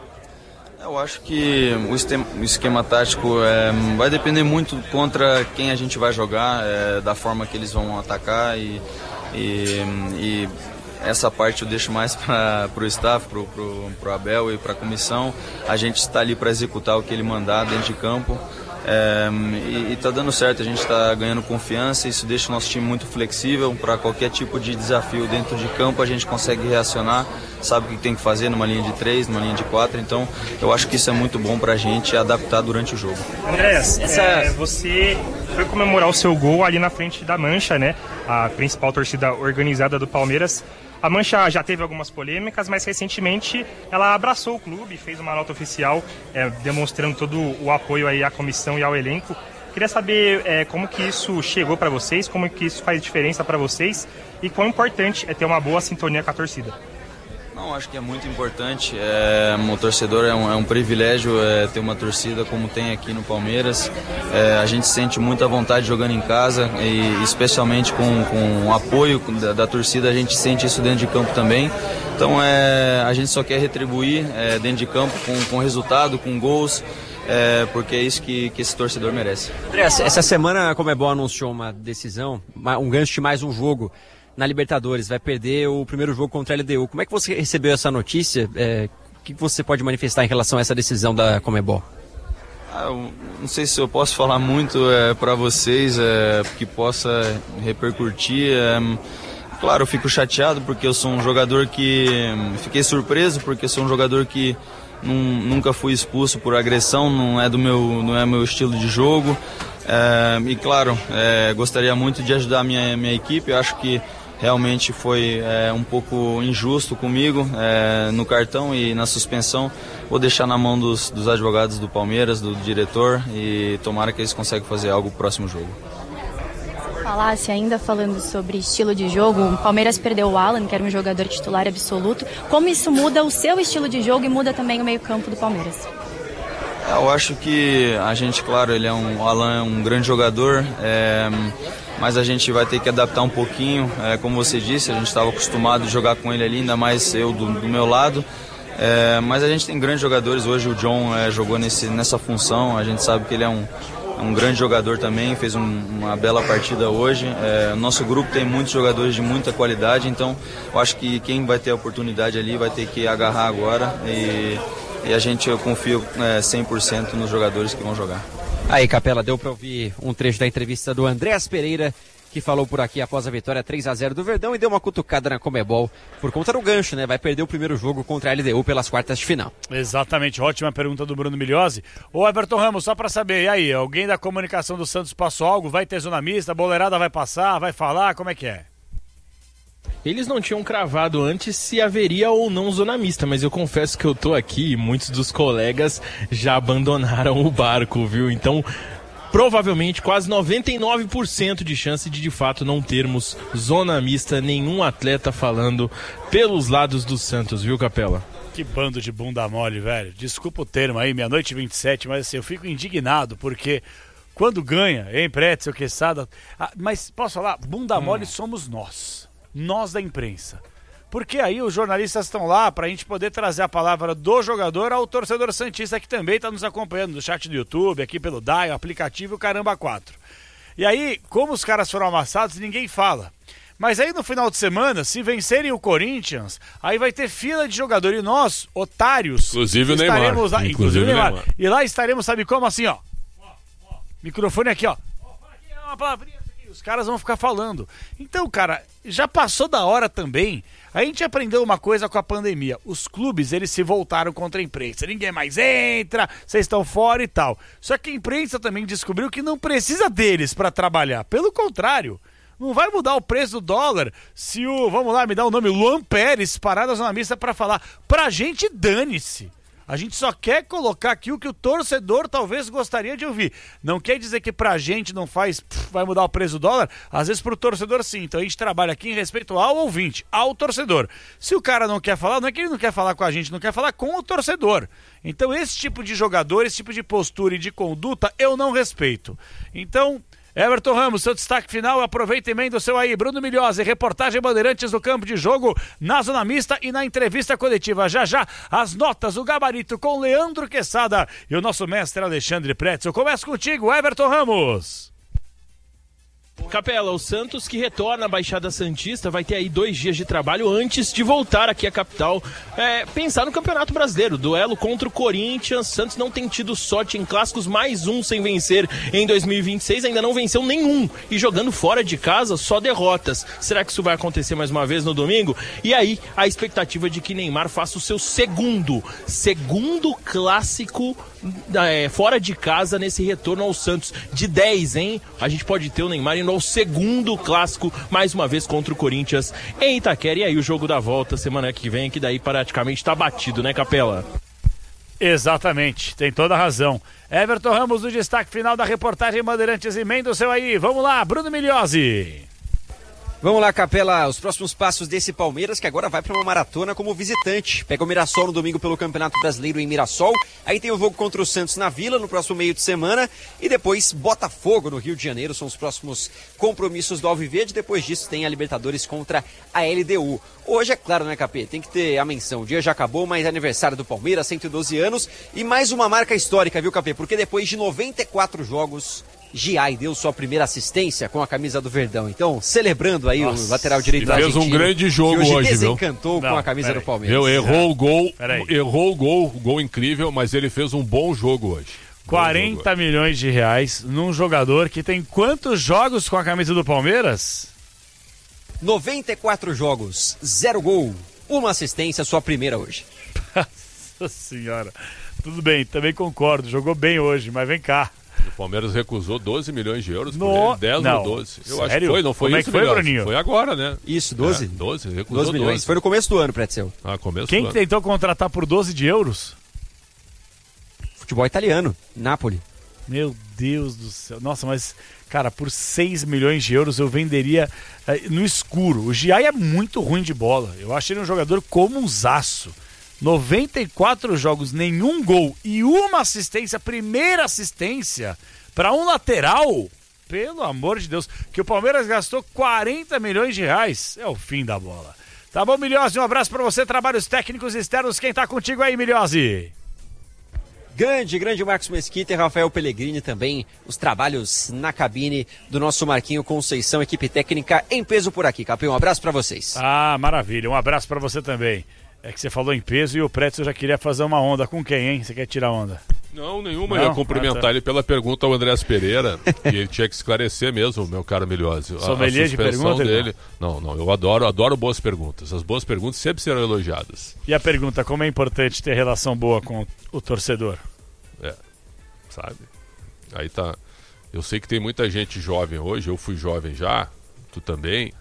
Eu acho que o esquema, o esquema tático é, vai depender muito contra quem a gente vai jogar, é, da forma que eles vão atacar e, e, e essa parte eu deixo mais para o staff, para o Abel e para a comissão. A gente está ali para executar o que ele mandar dentro de campo. É, e está dando certo, a gente está ganhando confiança, isso deixa o nosso time muito flexível para qualquer tipo de desafio dentro de campo, a gente consegue reacionar, sabe o que tem que fazer numa linha de três, numa linha de quatro, então eu acho que isso é muito bom para a gente adaptar durante o jogo. Andrés, Essa... é, você foi comemorar o seu gol ali na frente da Mancha, né? A principal torcida organizada do Palmeiras. A Mancha já teve algumas polêmicas, mas recentemente ela abraçou o clube, fez uma nota oficial é, demonstrando todo o apoio aí à comissão e ao elenco. Queria saber é, como que isso chegou para vocês, como que isso faz diferença para vocês e quão importante é ter uma boa sintonia com a torcida. Não, acho que é muito importante. É, o torcedor é um, é um privilégio é, ter uma torcida como tem aqui no Palmeiras. É, a gente sente muita vontade jogando em casa e especialmente com, com o apoio da, da torcida, a gente sente isso dentro de campo também. Então é, a gente só quer retribuir é, dentro de campo com, com resultado, com gols, é, porque é isso que, que esse torcedor merece. André, essa semana a Conmebol anunciou uma decisão, um gancho de mais um jogo na Libertadores, vai perder o primeiro jogo contra a L D U. Como é que você recebeu essa notícia? É, o que você pode manifestar em relação a essa decisão da Conmebol? Ah, eu não sei se eu posso falar muito é, para vocês, é, que possa repercutir. É, claro, eu fico chateado porque eu sou um jogador que... Fiquei surpreso porque eu sou um jogador que num, nunca fui expulso por agressão, não é do meu, não é meu estilo de jogo. É, e claro, é, gostaria muito de ajudar a minha, minha equipe. Eu acho que realmente foi é, um pouco injusto comigo é, no cartão e na suspensão. Vou deixar na mão dos, dos advogados do Palmeiras, do diretor, e tomara que eles consigam fazer algo no próximo jogo. Falasse ainda falando sobre estilo de jogo, o Palmeiras perdeu o Alan, que era um jogador titular absoluto. Como isso muda o seu estilo de jogo e muda também o meio-campo do Palmeiras? Eu acho que a gente, claro, ele é um, o Alan é um grande jogador, é, mas a gente vai ter que adaptar um pouquinho, é, como você disse, a gente estava acostumado a jogar com ele ali, ainda mais eu do, do meu lado, é, mas a gente tem grandes jogadores, hoje o John é, jogou nesse, nessa função, a gente sabe que ele é um, um grande jogador também, fez um, uma bela partida hoje, é, nosso grupo tem muitos jogadores de muita qualidade, então eu acho que quem vai ter a oportunidade ali vai ter que agarrar agora e... E a gente, eu confio é, cem por cento nos jogadores que vão jogar. Aí, Capela, deu para ouvir um trecho da entrevista do Andrés Pereira, que falou por aqui após a vitória três a zero do Verdão e deu uma cutucada na Conmebol por conta do gancho, né? Vai perder o primeiro jogo contra a L D U pelas quartas de final. Exatamente, ótima pergunta do Bruno Migliozzi. Ô Everton Ramos, só para saber, e aí, alguém da comunicação do Santos passou algo? Vai ter zona mista, a boleirada vai passar, vai falar, como é que é? Eles não tinham cravado antes se haveria ou não zona mista, mas eu confesso que eu tô aqui e muitos dos colegas já abandonaram o barco, viu? Então, provavelmente quase noventa e nove por cento de chance de de fato não termos zona mista, nenhum atleta falando pelos lados do Santos, viu, Capela? Que bando de bunda mole, velho. Desculpa o termo aí, meia-noite e vinte e sete, mas assim, eu fico indignado porque quando ganha, hein, Pretzel, Quesada... Ah, mas posso falar? Bunda hum. mole somos nós. Nós da imprensa. Porque aí os jornalistas estão lá para a gente poder trazer a palavra do jogador ao torcedor santista que também está nos acompanhando no chat do YouTube, aqui pelo D A I, o aplicativo Caramba quatro. E aí, como os caras foram amassados, ninguém fala. Mas aí no final de semana, se vencerem o Corinthians, aí vai ter fila de jogador e nós, otários, inclusive o Neymar. Lá, inclusive, inclusive o Neymar. Neymar. E lá estaremos, sabe como? Assim, ó. Microfone aqui, ó. Uma palavrinha. Os caras vão ficar falando. Então, cara, já passou da hora também. A gente aprendeu uma coisa com a pandemia. Os clubes, eles se voltaram contra a imprensa. Ninguém mais entra, vocês estão fora e tal. Só que a imprensa também descobriu que não precisa deles para trabalhar. Pelo contrário, não vai mudar o preço do dólar se o, vamos lá, me dá o nome, Luan Pérez parar na zona mista para falar. Pra gente, dane-se. A gente só quer colocar aqui o que o torcedor talvez gostaria de ouvir. Não quer dizer que pra gente não faz, pff, vai mudar o preço do dólar, às vezes pro torcedor sim. Então a gente trabalha aqui em respeito ao ouvinte, ao torcedor. Se o cara não quer falar, não é que ele não quer falar com a gente, não quer falar com o torcedor. Então esse tipo de jogador, esse tipo de postura e de conduta, eu não respeito. Então... Everton Ramos, seu destaque final, aproveita e emenda o seu aí. Bruno Milhose, reportagem Bandeirantes do campo de jogo, na zona mista e na entrevista coletiva. Já já, as notas, o gabarito com Leandro Quesada e o nosso mestre Alexandre Pretzel. Começa contigo, Everton Ramos. Capela, o Santos que retorna à Baixada Santista vai ter aí dois dias de trabalho antes de voltar aqui à capital, é, pensar no Campeonato Brasileiro, duelo contra o Corinthians. Santos não tem tido sorte em clássicos, mais um sem vencer em dois mil e vinte e seis, ainda não venceu nenhum e jogando fora de casa só derrotas. Será que isso vai acontecer mais uma vez no domingo? E aí a expectativa de que Neymar faça o seu segundo, segundo clássico é, fora de casa nesse retorno ao Santos. De dez, hein? A gente pode ter o Neymar indo ao segundo clássico, mais uma vez contra o Corinthians em Itaquera. E aí o jogo da volta semana que vem, que daí praticamente tá batido, né, Capela? Exatamente, tem toda a razão. Everton Ramos, o destaque final da reportagem Bandeirantes, emenda o seu aí. Vamos lá, Bruno Milhose. Vamos lá, Capela, os próximos passos desse Palmeiras, que agora vai para uma maratona como visitante. Pega o Mirassol no domingo pelo Campeonato Brasileiro em Mirassol. Aí tem o jogo contra o Santos na Vila no próximo meio de semana. E depois Botafogo no Rio de Janeiro. São os próximos compromissos do Alviverde. Depois disso tem a Libertadores contra a L D U. Hoje, é claro, né, Capê? Tem que ter a menção. O dia já acabou, mas é aniversário do Palmeiras, cento e doze anos. E mais uma marca histórica, viu, Capê? Porque depois de noventa e quatro jogos... Giai deu sua primeira assistência com a camisa do Verdão. Então, celebrando aí Nossa, o lateral direito do Argentino. Fez um grande jogo hoje, hoje, viu? Desencantou com a camisa do Palmeiras. Meu, errou o gol, errou o gol, gol incrível, mas ele fez um bom jogo hoje. quarenta milhões de reais num jogador que tem quantos jogos com a camisa do Palmeiras? noventa e quatro jogos, zero gol, uma assistência, sua primeira hoje. Nossa senhora. Tudo bem, também concordo, jogou bem hoje, mas vem cá. O Palmeiras recusou doze milhões de euros no... por ele, dez não, ou doze. Eu sério? acho que foi, não foi Como isso, é que foi, Bruninho? Foi agora, né? Isso, doze? É, doze, recusou doze milhões. doze. Foi no começo do ano, Pretzel. Ah, começo Quem do ano. tentou contratar por doze de euros? Futebol italiano, Napoli. Meu Deus do céu. Nossa, mas, cara, por seis milhões de euros eu venderia eh, no escuro. O Giai é muito ruim de bola. Eu acho ele um jogador comunzaço. noventa e quatro jogos, nenhum gol e uma assistência, primeira assistência para um lateral. Pelo amor de Deus, que o Palmeiras gastou quarenta milhões de reais. É o fim da bola. Tá bom, Milhose? Um abraço para você, trabalhos técnicos externos. Quem tá contigo aí, Milhose? Grande, grande Marcos Mesquita e Rafael Pellegrini também, os trabalhos na cabine do nosso Marquinho Conceição, equipe técnica em peso por aqui. Capê, um abraço para vocês. Ah, maravilha, um abraço para você também. É que você falou em peso e o Pretzel já queria fazer uma onda com quem, hein? Você quer tirar onda? Não, nenhuma. Não? Eu ia cumprimentar ah, tá. ele pela pergunta ao Andrés Pereira. E ele tinha que esclarecer mesmo, meu caro Milhose. Sommelier de pergunta dele. Não, não, eu adoro, adoro boas perguntas. As boas perguntas sempre serão elogiadas. E a pergunta, como é importante ter relação boa com o torcedor? É, sabe? Aí tá. Eu sei que tem muita gente jovem hoje, eu fui jovem já, tu também.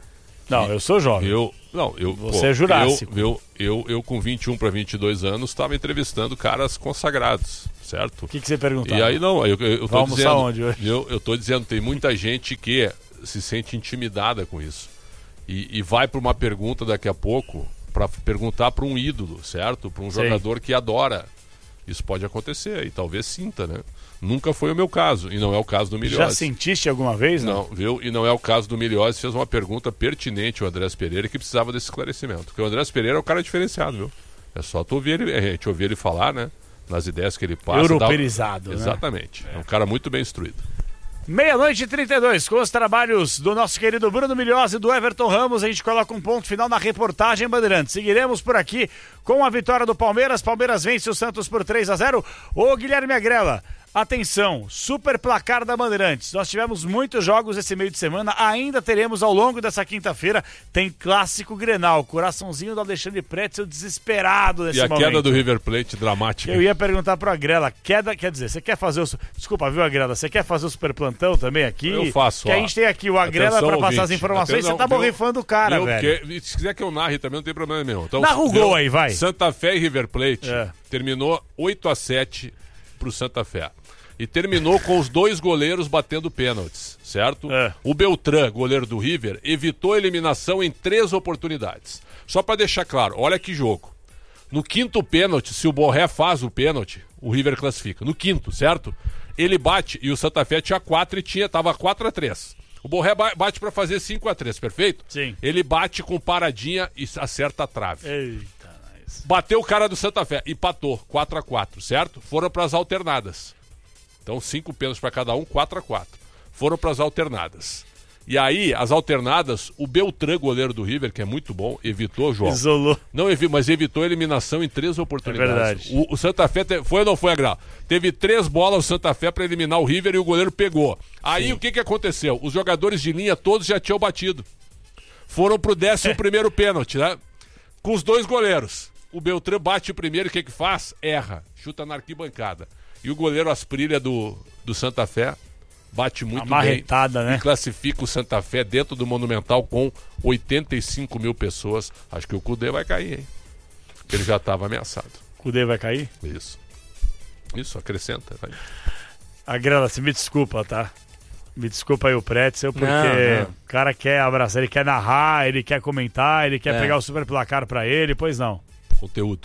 Não, eu sou jovem. Eu, não, eu, Você pô, é jurássico. Eu, eu, eu, eu com vinte e um para vinte e dois anos, estava entrevistando caras consagrados, certo? O que, que você perguntava? E aí, não, eu, eu, eu tô Vamos dizendo... aonde hoje? Eu, eu tô dizendo, tem muita gente que se sente intimidada com isso. E, e vai para uma pergunta daqui a pouco, para perguntar para um ídolo, certo? Para um Sim. jogador que adora. Isso pode acontecer, e talvez sinta, né? Nunca foi o meu caso, e não é o caso do Miliose. Já sentiste alguma vez, não? Não, viu? E não é o caso do Miliose. Fez uma pergunta pertinente o Andrés Pereira, que precisava desse esclarecimento. Porque o Andrés Pereira é um cara diferenciado, viu? É só tu ouvir ele, a gente ouvir ele falar, né? Nas ideias que ele passa. Europeizado, dá... né? Exatamente. É um cara muito bem instruído. Meia-noite e trinta e dois, com os trabalhos do nosso querido Bruno Miliose e do Everton Ramos, a gente coloca um ponto final na reportagem Bandeirantes. Seguiremos por aqui com a vitória do Palmeiras. Palmeiras vence o Santos por três a zero. Ô Guilherme Agrela, atenção, super placar da Bandeirantes. Nós tivemos muitos jogos esse meio de semana, ainda teremos ao longo dessa quinta-feira. Tem clássico Grenal, coraçãozinho do Alexandre Pretzel desesperado nesse momento. E a momento. Queda do River Plate dramática. Eu ia perguntar pro Agrela, queda, quer dizer, você quer fazer o... Desculpa, viu, Agrela, você quer fazer o super plantão também aqui? Eu faço, Que ó. a gente tem aqui o Agrela para passar as informações, Atenção, você tá borrifando o cara, eu, velho. Que, se quiser que eu narre também, não tem problema nenhum. Então, Narra o gol aí, vai. Santa Fé e River Plate É. terminou oito a sete pro Santa Fé. E terminou com os dois goleiros batendo pênaltis, certo? É. O Beltrán, goleiro do River, evitou a eliminação em três oportunidades. Só para deixar claro, olha que jogo. No quinto pênalti, se o Borré faz o pênalti, o River classifica. No quinto, certo? Ele bate e o Santa Fé tinha quatro e tinha, tava quatro a três. O Borré bate para fazer cinco a três, perfeito? Sim. Ele bate com paradinha e acerta a trave. Eita, nice. Bateu o cara do Santa Fé, empatou, quatro a quatro, certo? Foram para as alternadas. Então, cinco pênaltis para cada um, quatro a quatro. Foram para as alternadas. E aí, as alternadas, o Beltrán, goleiro do River, que é muito bom, evitou, João. Isolou. Não, mas evitou a eliminação em três oportunidades. É verdade. O, o Santa Fé, te, foi ou não foi, Agrau? Teve três bolas o Santa Fé para eliminar o River e o goleiro pegou. Aí, Sim. o que, que aconteceu? Os jogadores de linha todos já tinham batido. Foram pro décimo primeiro pênalti, né? Com os dois goleiros. O Beltrán bate o primeiro e o que que faz? Erra. Chuta na arquibancada. E o goleiro Asprilha do, do Santa Fé bate muito Amarretada, bem. né? E classifica o Santa Fé dentro do Monumental com oitenta e cinco mil pessoas. Acho que o Cudê vai cair, hein? Porque ele já estava ameaçado. Cudê vai cair? Isso. Isso, acrescenta. Vai. Agrela, você me desculpa, tá? Me desculpa aí o Pretzel, porque Não, não. o cara quer abraçar, ele quer narrar, ele quer comentar, ele quer É. pegar o super placar pra ele, pois não. Conteúdo.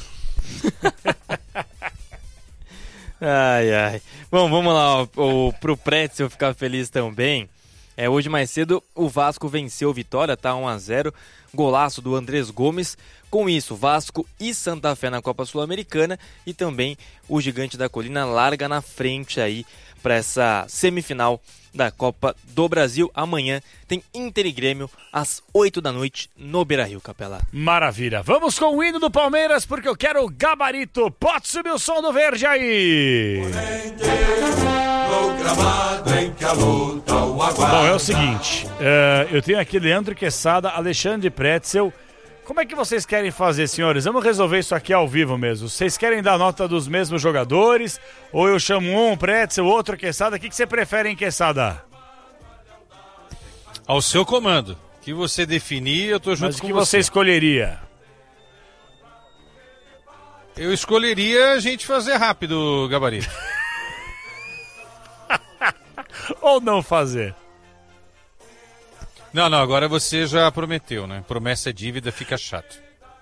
Ai, ai. Bom, vamos lá, ó, o, pro Pretzel ficar feliz também. É, hoje mais cedo o Vasco venceu o Vitória, tá? um a zero. Golaço do Andrés Gomes. Com isso, Vasco e Santa Fé na Copa Sul-Americana. E também o Gigante da Colina larga na frente aí para essa semifinal da Copa do Brasil. Amanhã tem Inter e Grêmio às oito da noite no Beira-Rio, Capela. Maravilha. Vamos com o hino do Palmeiras, porque eu quero o gabarito. Pode subir o som do verde aí. Bom, é o seguinte, é, eu tenho aqui Leandro Quesada, Alexandre Pretzel. Como é que vocês querem fazer, senhores? Vamos resolver isso aqui ao vivo mesmo. Vocês querem dar nota dos mesmos jogadores? Ou eu chamo um Pretzel, outro Quesada? O que, que você prefere, hein, Quesada? Ao seu comando. O que você definir, eu tô junto Mas o com que você. você escolheria? Eu escolheria a gente fazer rápido, Gabarito. Ou não fazer? Não, não, agora você já prometeu, né? Promessa é dívida, fica chato.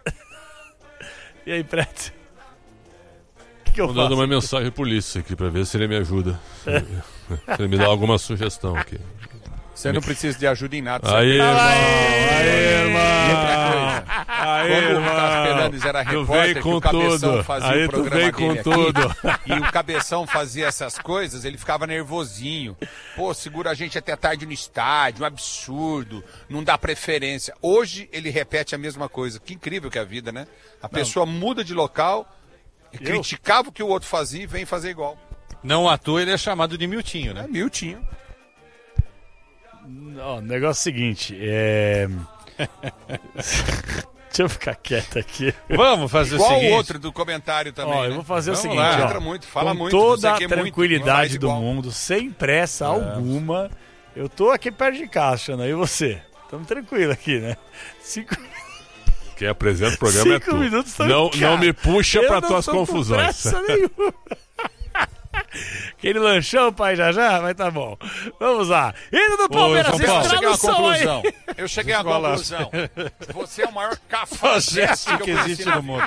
E aí, Pretzel? O que, que eu Tô faço? dando uma mensagem pro Ulisses aqui pra ver se ele me ajuda. Se ele me dá alguma sugestão aqui. Você não precisa de ajuda em nada. Aí, irmão! Aí, irmão! E outra coisa, Aí, quando irmão! o Carlos Fernandes era Tu repórter, veio que com o Cabeção tudo. fazia Aí o tu programa veio com dele tudo. aqui, e o Cabeção fazia essas coisas, ele ficava nervosinho. Pô, segura a gente até tarde no estádio, um absurdo, não dá preferência. Hoje ele repete a mesma coisa. Que incrível que é a vida, né? A pessoa muda de local, criticava o que o outro fazia e vem fazer igual. Não à toa ele é chamado de Miltinho, né? É Miltinho. Ó, o negócio é o seguinte, é... Deixa eu ficar quieto aqui. Vamos fazer Igual o seguinte. o outro do comentário também. Ó, eu né? vou fazer Vamos o seguinte, lá. ó, Entra muito, fala com muito, toda você a que é muito, tranquilidade faz do igual. mundo, sem pressa alguma, eu tô aqui perto de caixa, né? E você? Estamos tranquilos aqui, né? Cinco... Quem apresenta o programa Cinco é tu. Minutos tão... Não, não me puxa eu pra não tuas tô confusões. Com pressa nenhuma. Aquele lanchão, pai, já já? Mas tá bom. Vamos lá. Indo do Palmeiras, eu cheguei a uma conclusão. aí. Eu cheguei a uma conclusão. Você é o maior cafajeste que, que existe no mundo.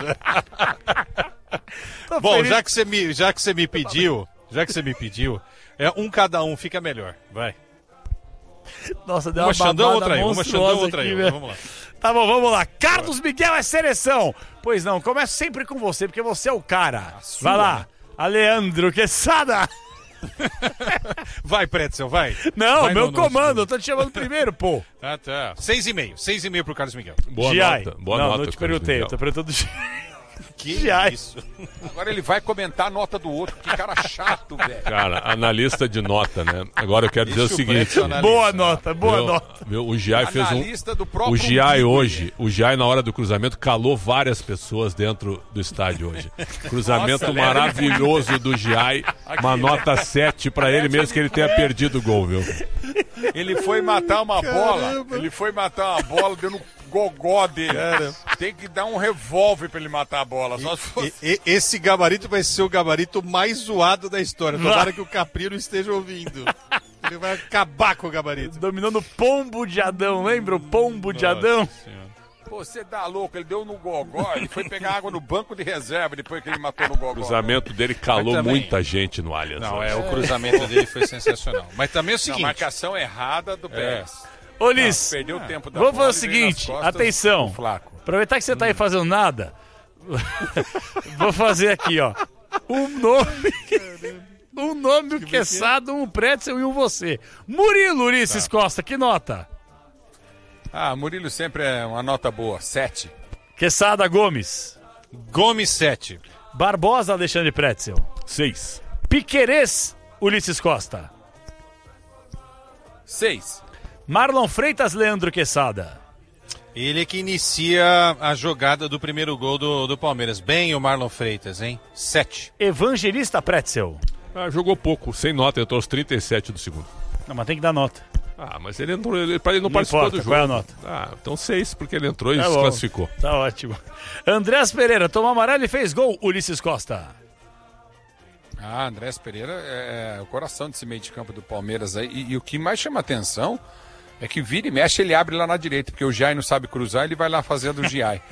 Bom, feliz. já que você me, já que você me pediu, já que você me pediu, é um cada um fica melhor. Vai. Nossa, deu uma uma Xandão, babada outra eu, uma Xandão, monstruosa outra aqui, eu. velho. Vamos lá. Tá bom, vamos lá. Carlos Miguel é seleção. Pois não, começo sempre com você, porque você é o cara. sua, Vai lá. né? Aleandro Quesada. Vai, Pretzel, vai. Não, vai meu no, comando, no... eu tô te chamando primeiro, pô. Ah, tá. Seis e meio, seis e meio pro Carlos Miguel. Boa G I. nota, boa não, nota. não te perguntei, eu tô perguntando do Que G I. isso? Agora ele vai comentar a nota do outro. Que cara chato, velho. Cara, analista de nota, né? Agora eu quero dizer Deixa o o seguinte. Preto analisa. Boa nota, boa Meu, nota. meu, o G I fez um. Analista do próprio O G I umbigo, hoje, o G I na hora do cruzamento calou várias pessoas dentro do estádio hoje. Cruzamento Nossa, maravilhoso do G I, uma nota sete pra ele mesmo que ele tenha perdido o gol, viu? Ele foi matar uma bola. Ele foi matar uma bola, deu no gogó dele. Cara. Tem que dar um revólver pra ele matar a bola. Só se fosse... E- e- esse gabarito vai ser o gabarito mais zoado da história. Tomara que o Caprino esteja ouvindo. Ele vai acabar com o gabarito. Dominando o pombo de Adão, lembra o pombo de Adão? Pô, você dá louco, ele deu no gogó, ele foi pegar água no banco de reserva depois que ele matou no gogó. O cruzamento dele calou Mas também- muita gente no Allianz. Não, hoje. é, o cruzamento dele foi sensacional. Mas também é o Não, seguinte. marcação errada do Pérez. Ô, Liz, Não, perdeu o tempo da vamos bola fazer o e veio nas seguinte, costas atenção. do Flaco. Aproveitar que você tá aí fazendo nada, vou fazer aqui, ó. Um nome... Um nome, um Quesada, um Pretzel e um você. Murilo Ulisses Costa, que nota? Ah, Murilo sempre é uma nota boa, sete. Quesada Gomes. Gomes sete. Barbosa Alexandre Pretzel. Seis. Piquerez Ulisses Costa. Seis. Marlon Freitas Leandro Quesada. Ele é que inicia a jogada do primeiro gol do, do Palmeiras. Bem o Marlon Freitas, hein? Sete. Evangelista Pretzel. Ah, jogou pouco, sem nota, eu tô aos trinta e sete do segundo. Não, mas tem que dar nota. Ah, mas ele entrou, ele, ele não, Não participou importa, do jogo. qual é a nota? Ah, então seis, porque ele entrou e Tá se bom. classificou. Tá ótimo. Andrés Pereira, tomou amarelo e fez gol. Ulisses Costa. Ah, Andrés Pereira é, é o coração desse meio de campo do Palmeiras aí. E, e o que mais chama atenção é que vira e mexe, ele abre lá na direita, porque o G I não sabe cruzar, ele vai lá fazer a do G I.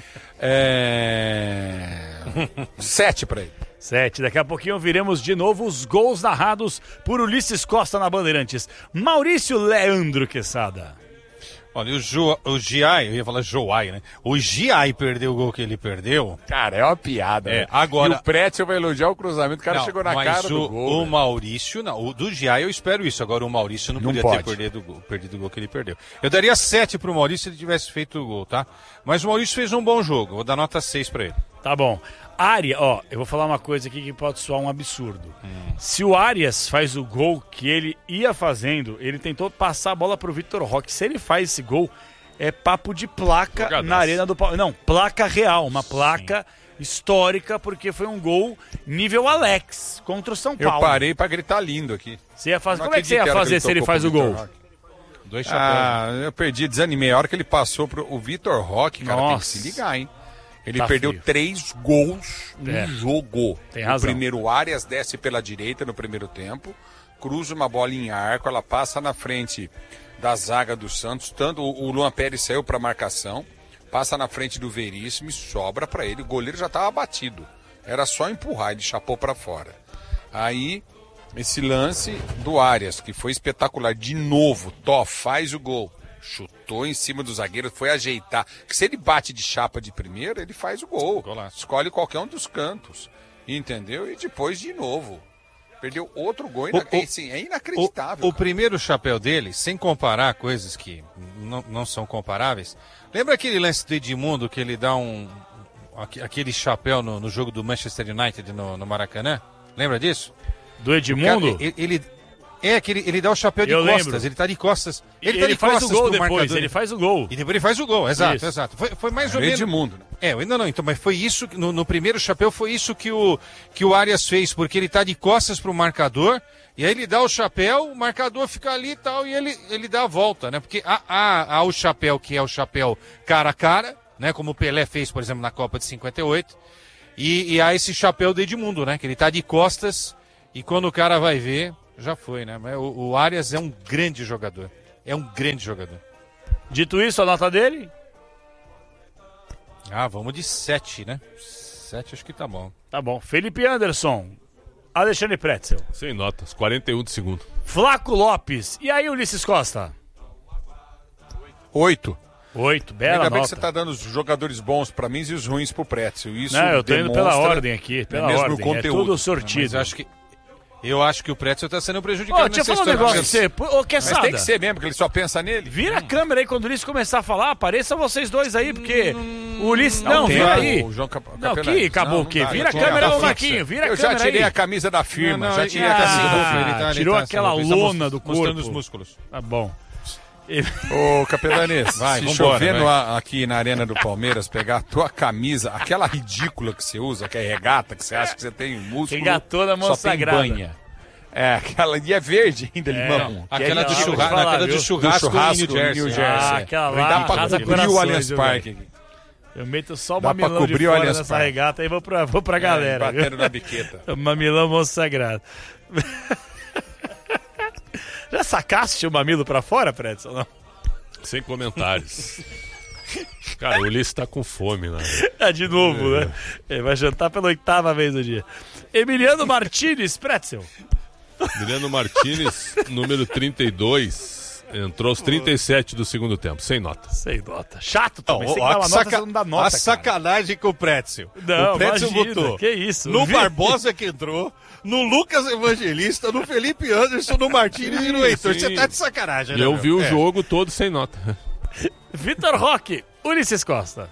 É... Sete pra ele. Sete. Daqui a pouquinho viremos de novo os gols narrados por Ulisses Costa na Bandeirantes. Maurício Leandro Quesada. Olha, o, jo, o G I, eu ia falar Joai, né? O G I perdeu o gol que ele perdeu. Cara, é uma piada. É, né? agora... E o Pretzel vai elogiar o cruzamento, o cara Não, chegou na mas cara o, do gol. o velho. Maurício, não. O do G I eu espero isso. Agora o Maurício não, Não podia pode. ter perdido o, gol, perdido o gol que ele perdeu. Eu daria sete pro Maurício se ele tivesse feito o gol, tá? Mas o Maurício fez um bom jogo. Vou dar nota seis pra ele. Tá bom. Área, ó, eu vou falar uma coisa aqui que pode soar um absurdo. Hum. Se o Arias faz o gol que ele ia fazendo, ele tentou passar a bola pro Vitor Roque. Se ele faz esse gol, é papo de placa Jogadaço. na arena do Palmeiras. Não, placa real, uma placa histórica, porque foi um gol nível Alex contra o São Eu Paulo. parei pra gritar lindo aqui. Você ia fazer... Não Como é que você ia acredito que fazer ele se ele tocou faz pro o gol? Vitor Roque. Dois chapéus. Ah, eu perdi, desanimei. A hora que ele passou pro o Vitor Roque, cara, Nossa. tem que se ligar, hein? Ele Tá perdeu feio. três gols no É. jogo. Tem o razão. primeiro Arias desce pela direita no primeiro tempo, cruza uma bola em arco, ela passa na frente da zaga do Santos, tanto o, o Luan Pérez saiu para marcação, passa na frente do Veríssimo e sobra para ele. O goleiro já estava batido. Era só empurrar, ele chapou para fora. Aí, esse lance do Arias, que foi espetacular. De novo, Tó faz o gol. Chutou em cima do zagueiro, foi ajeitar. Que se ele bate de chapa de primeira, ele faz o gol. Golaço. Escolhe qualquer um dos cantos. Entendeu? E depois de novo. Perdeu outro gol. Ina... O- o- assim, é inacreditável. O, o primeiro chapéu dele, sem comparar coisas que não, não são comparáveis, lembra aquele lance do Edmundo que ele dá um aque- aquele chapéu no, no jogo do Manchester United no, no Maracanã? Lembra disso? Do Edmundo? O cara, ele, ele- é que ele, ele dá o chapéu de Eu costas, lembro. ele tá de costas. Ele, Ele, tá de faz o costas gol pro depois, marcador. ele faz o gol. E depois ele faz o gol, exato, Isso. exato. Foi, foi mais ou Era menos. Edmundo, né? É, não, não, então, mas foi isso, que- no, no primeiro chapéu foi isso que o, que o Arias fez, porque ele tá de costas pro marcador E aí ele dá o chapéu, o marcador fica ali e tal, e ele, ele dá a volta, né? Porque há, há, há o chapéu que é o chapéu cara a cara, né? Como o Pelé fez, por exemplo, na Copa de cinquenta e oito. E, e há esse chapéu do Edmundo, né? Que ele tá de costas e quando o cara vai ver, já foi, né? O, o Arias é um grande jogador. É um grande jogador. Dito isso, a nota dele? Ah, vamos de sete, né? Sete acho que tá bom. Tá bom. Felipe Anderson. Alexandre Pretzel. Sem notas, quarenta e um de segundo. Flaco Lopes. E aí, Ulisses Costa? Oito. Oito, bela Ainda nota. bem que você tá dando os jogadores bons pra mim e os ruins pro Pretzel. Isso Não, eu tô indo pela demonstra, ordem aqui, pela né, mesmo ordem. no conteúdo. É tudo sortido. Mas acho que, eu acho que o Pretzel tá sendo prejudicado Ô, deixa eu nessa falar um história. negócio pra você. Ô, Quesada. Mas tem que ser mesmo, porque ele só pensa nele. Vira a câmera aí quando o Ulisses começar a falar, apareçam vocês dois aí, porque o Ulisses... Não, Não, vira tem, aí. o João Cap- Não, Capelani. que acabou Não, o quê? não dá, Vira a já câmera, tá ô fixa. Marquinho, vira a Eu câmera já tirei aí. a camisa da firma, Não, já não, tirei a camisa ah, da firma. Ele tá- ele tirou tá- aquela ele tá lona do corpo. mostrando os músculos. Tá bom. Ô, Capelanês, Vai, se vambora, chovendo vai. a- aqui na Arena do Palmeiras, pegar a tua camisa, aquela ridícula que você usa, que é regata, que você acha que você tem músculo, Regatona só tem Monsagrada. banha. É, aquela, e é verde ainda, É, limão. Aquela do aquela- churrasco, falar, aquela viu? do churrasco, Do churrasco em New Jersey. em New Jersey. Ah, aquela lá, Dá pra arrasa cobrir o corações, Allianz viu, Parque. velho? Eu meto só o Dá pra mamilão de cobrir o fora Allianz nessa Parque. regata e vou pra, vou pra galera. É, batendo viu? na biqueta. Mamilão Monsagrado. Já sacaste o mamilo pra fora, Pretzel? Não? Sem comentários. Cara, o Ulisses tá com fome, né? É de novo, É. né? Ele vai jantar pela oitava vez no dia. Emiliano Martinez, Pretzel. Emiliano Martinez, número trinta e dois, entrou aos trinta e sete do segundo tempo, sem nota. Sem nota. Chato também. Ó, Você ó, que dá uma a nota, saca- você não dá a nota, cara. sacanagem com o Pretzel. Não, o Pretzel imagina, botou que isso, no vi- Barbosa que entrou, no Lucas Evangelista, no Felipe Anderson, no Martins e no Heitor. Sim. Você tá de sacanagem, E né? eu meu? vi o É. jogo todo sem nota. Vitor Roque, Ulisses Costa.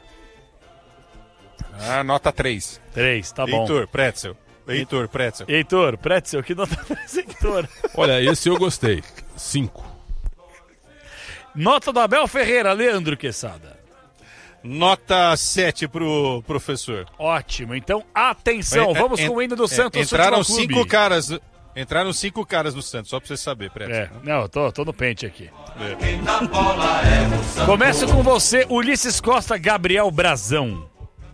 Ah, nota três. Três, tá bom. Heitor, Pretzel. Heitor, Pretzel. Heitor, Pretzel, que nota pra esse Heitor? Olha, esse eu gostei. Cinco. Nota do Abel Ferreira, Leandro Quesada. Nota sete pro professor. Ótimo, então atenção, É, é, vamos en- com o hino do é, Santos Entraram Futebol Clube. cinco caras. Entraram cinco caras do Santos, só pra você saber, Pretzel. É, não, eu tô, tô no pente aqui. Começo com você, Ulisses Costa, Gabriel Brazão.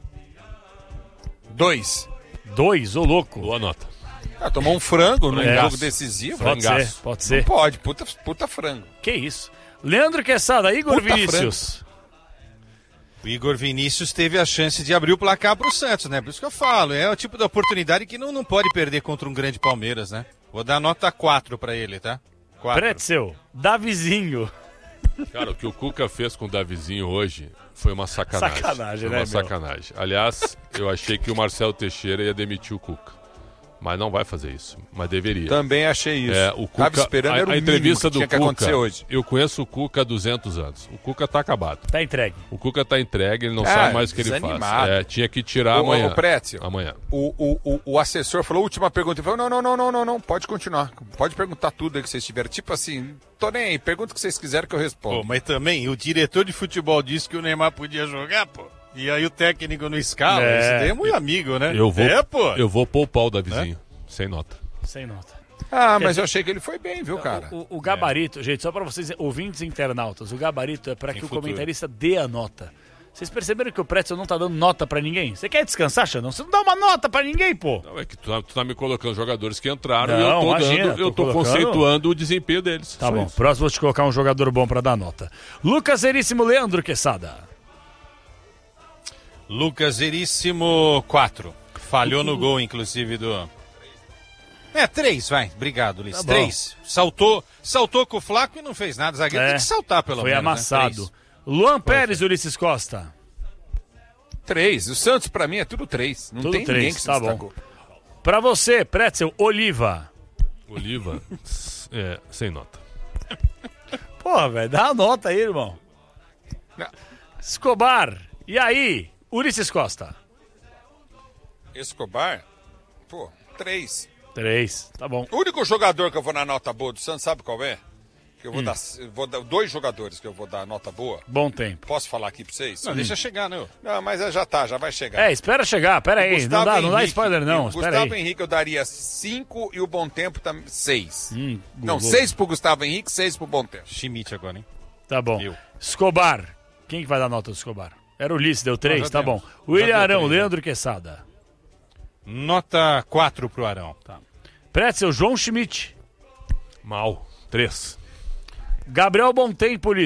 Dois. Dois, ô louco. Boa nota. Ah, tomou um frango no É. jogo decisivo. Pode frangaço. ser, pode ser. Não pode, puta, puta frango. Que isso. Leandro Quesada, Igor Puta Vinícius. O Igor Vinícius teve a chance de abrir o placar pro Santos, né? Por isso que eu falo, é o tipo de oportunidade que não, não pode perder contra um grande Palmeiras, né? Vou dar nota quatro pra ele, tá? quatro. Pretzel, Davizinho. Cara, o que o Cuca fez com o Davizinho hoje foi uma sacanagem. Sacanagem, foi né, uma meu? sacanagem. Aliás, eu achei que o Marcelo Teixeira ia demitir o Cuca. Mas não vai fazer isso. Mas deveria. Também achei isso. É, o Cuca, Tava esperando, a, era o a mínimo entrevista que do tinha que Cuca, acontecer hoje. Eu conheço o Cuca há duzentos anos. O Cuca tá acabado. Tá entregue. O Cuca tá entregue, ele não É, sabe mais o que ele faz. desanimado. É, tinha que tirar Ô, amanhã. ô, Pretzel, Amanhã. O, o, o, o assessor falou, última pergunta, ele falou, não, não, não, não, não, não, pode continuar, pode perguntar tudo aí que vocês tiverem, tipo assim, tô nem aí, pergunta o que vocês quiserem que eu respondo. Pô, mas também o diretor de futebol disse que o Neymar podia jogar, pô. E aí o técnico não escala. É. Esse daí é muito amigo, né? Eu vou, É, pô. eu vou poupar o Davizinho. Sem nota. Sem nota. Ah, Quer mas dizer- eu achei que ele foi bem, viu, cara? O, o gabarito, gente, só pra vocês, ouvintes internautas, o gabarito é pra que o futuro. comentarista dê a nota. Vocês perceberam que o Pretzel não tá dando nota pra ninguém? Você quer descansar, Xandão? Você não dá uma nota pra ninguém, pô. Não, é que tu, tá- tu tá me colocando jogadores que entraram Não, e eu tô imagina, dando, eu tô tô colocando- conceituando o desempenho deles. Tá Só bom, isso. próximo vou te colocar um jogador bom pra dar nota. Lucas Veríssimo, Leandro Quesada. Lucas Veríssimo, quatro. Falhou no gol, inclusive, do... É, três, vai. Obrigado, Ulisses. Tá bom. Três. Saltou, saltou com o Flaco e não fez nada. Zagueiro É, tem que saltar, pelo foi menos. né? amassado. Três. Luan Pérez, Ulisses Costa. Três, o Santos pra mim é tudo três, não Tudo tem três, ninguém que se tá bom. destacou. Pra você, Pretzel, Oliva. Oliva, é, sem nota. Porra, velho, dá a nota aí, irmão. Escobar. E aí, Ulisses Costa. Escobar, pô, três. Três, tá bom. O único jogador que eu vou na nota boa do Santos, sabe qual é? Eu vou, Hum. dar, eu vou dar dois jogadores que eu vou dar nota boa. Bom tempo. Posso falar aqui pra vocês? Não, deixa chegar, né? Não, mas já tá, já vai chegar. É, espera chegar, pera aí. Não dá, não dá spoiler, não. O Espera Gustavo aí. Henrique eu daria cinco e o Bom Tempo também seis. Hum, Não, vou- seis pro Gustavo Henrique, seis pro Bom Tempo. Schmidt agora, hein? Tá bom. Eu. Escobar. Quem que vai dar nota do Escobar? Era o Ulisses, deu três? já Tá temos. bom. William Já deu Arão, três, né? Leandro Quesada. Nota quatro pro Arão. Tá. Pretzel, João Schmidt. Mal. Três. Gabriel Bom Tempo,